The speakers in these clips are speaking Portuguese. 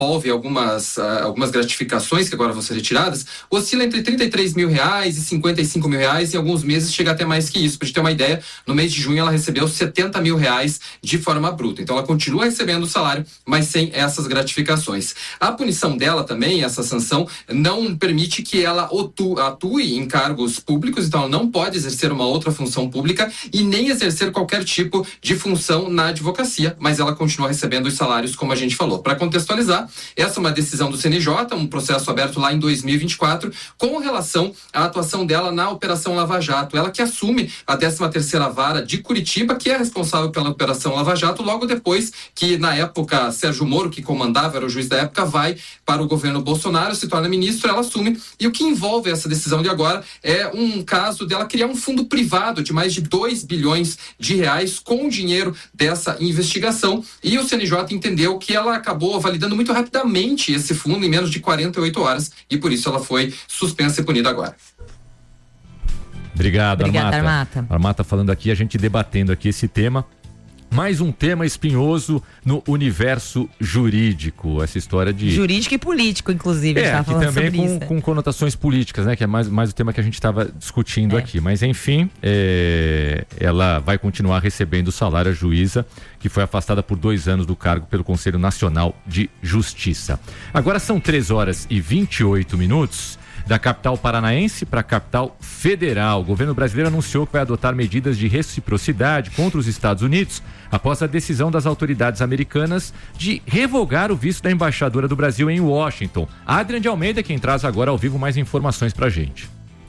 envolve algumas gratificações que agora vão ser retiradas, oscila entre R$33 mil e R$55 mil, em alguns meses chega até mais que isso. Para a gente ter uma ideia, no mês de junho ela recebeu R$70 mil de forma bruta. Então ela continua recebendo o salário, mas sem essas gratificações. A punição dela também, essa sanção, não permite que ela atue em cargos públicos, então ela não pode exercer uma outra função pública e nem exercer qualquer tipo de função na advocacia, mas ela continua recebendo os salários, como a gente falou. Para contextualizar, essa é uma decisão do CNJ, um processo aberto lá em 2024, com relação à atuação dela na Operação Lava Jato. Ela que assume a 13ª Vara de Curitiba, que é responsável pela Operação Lava Jato, logo depois que, na época, Sérgio Moro, que comandava, era o juiz da época, vai para o governo Bolsonaro, se torna ministro, ela assume. E o que envolve essa decisão de agora é um caso dela criar um fundo privado de mais de R$2 bilhões com o dinheiro dessa investigação. E o CNJ entendeu que ela acabou validando muito rapidamente esse fundo em menos de 48 horas e por isso ela foi suspensa e punida agora. Obrigado, Armata. Armata falando aqui, a gente debatendo aqui esse tema. Mais um tema espinhoso no universo jurídico, essa história de... Jurídico e político, inclusive. Que também com conotações políticas, né? Que é mais o tema que a gente estava discutindo aqui. Mas, enfim, ela vai continuar recebendo o salário, a juíza, que foi afastada por 2 anos do cargo pelo Conselho Nacional de Justiça. Agora são 3h28. Da capital paranaense para a capital federal. O governo brasileiro anunciou que vai adotar medidas de reciprocidade contra os Estados Unidos após a decisão das autoridades americanas de revogar o visto da embaixadora do Brasil em Washington. Adrian de Almeida, quem traz agora ao vivo mais informações para a gente.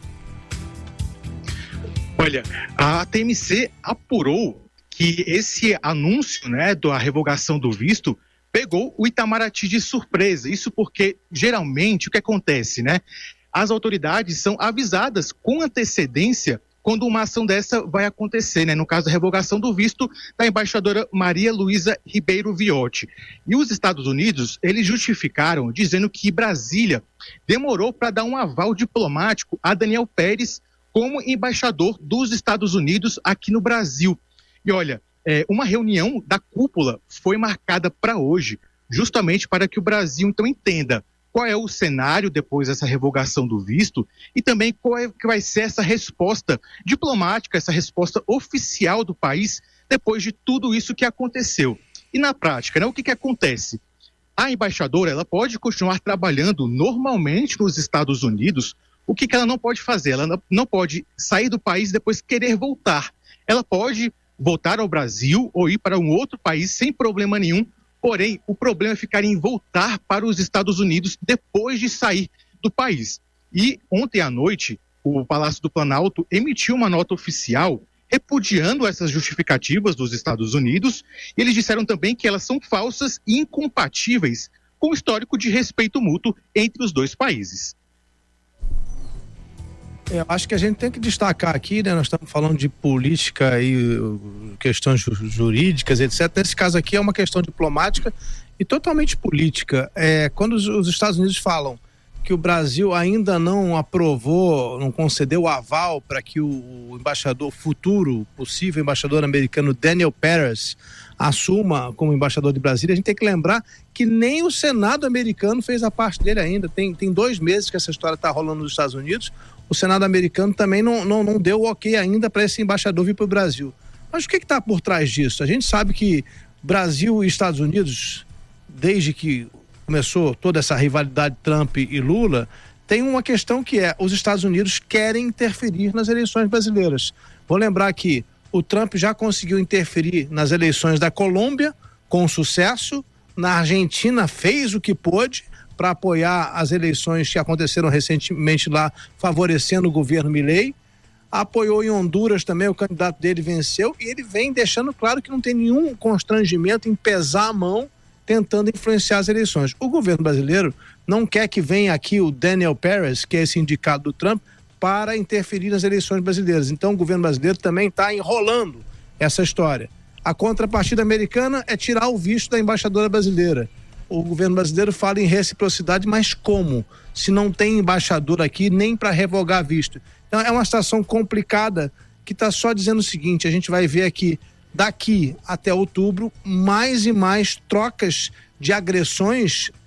Olha, a TMC apurou que esse anúncio, da revogação do visto pegou o Itamaraty de surpresa. Isso porque, geralmente, o que acontece, as autoridades são avisadas com antecedência quando uma ação dessa vai acontecer, no caso da revogação do visto da embaixadora Maria Luísa Ribeiro Viotti. E os Estados Unidos, eles justificaram dizendo que Brasília demorou para dar um aval diplomático a Daniel Pérez como embaixador dos Estados Unidos aqui no Brasil. E olha, uma reunião da cúpula foi marcada para hoje, justamente para que o Brasil então entenda qual é o cenário depois dessa revogação do visto e também qual é que vai ser essa resposta diplomática, essa resposta oficial do país depois de tudo isso que aconteceu. E na prática, o que acontece? A embaixadora, ela pode continuar trabalhando normalmente nos Estados Unidos. O que ela não pode fazer? Ela não pode sair do país e depois querer voltar. Ela pode voltar ao Brasil ou ir para um outro país sem problema nenhum. Porém, o problema é ficar em voltar para os Estados Unidos depois de sair do país. E ontem à noite, o Palácio do Planalto emitiu uma nota oficial repudiando essas justificativas dos Estados Unidos. E eles disseram também que elas são falsas e incompatíveis com o histórico de respeito mútuo entre os dois países. Eu acho que a gente tem que destacar aqui, nós estamos falando de política e questões jurídicas, etc. Nesse caso aqui é uma questão diplomática e totalmente política. Quando os Estados Unidos falam que o Brasil ainda não aprovou, não concedeu o aval para que o embaixador futuro, possível embaixador americano Daniel Pérez assuma como embaixador de Brasília, a gente tem que lembrar que nem o Senado americano fez a parte dele ainda. Tem 2 meses que essa história está rolando nos Estados Unidos. O Senado americano também não deu o ok ainda para esse embaixador vir para o Brasil. Mas o que está por trás disso? A gente sabe que Brasil e Estados Unidos, desde que começou toda essa rivalidade Trump e Lula, tem uma questão que é: os Estados Unidos querem interferir nas eleições brasileiras. Vou lembrar que o Trump já conseguiu interferir nas eleições da Colômbia com sucesso, na Argentina fez o que pôde para apoiar as eleições que aconteceram recentemente lá, favorecendo o governo Milei. Apoiou em Honduras também, o candidato dele venceu, e ele vem deixando claro que não tem nenhum constrangimento em pesar a mão tentando influenciar as eleições. O governo brasileiro não quer que venha aqui o Daniel Pérez, que é esse indicado do Trump, para interferir nas eleições brasileiras. Então o governo brasileiro também está enrolando essa história. A contrapartida americana é tirar o visto da embaixadora brasileira. O governo brasileiro fala em reciprocidade, mas como? Se não tem embaixador aqui nem para revogar visto. Então é uma situação complicada que está só dizendo o seguinte: a gente vai ver aqui, daqui até outubro, mais e mais trocas de agressões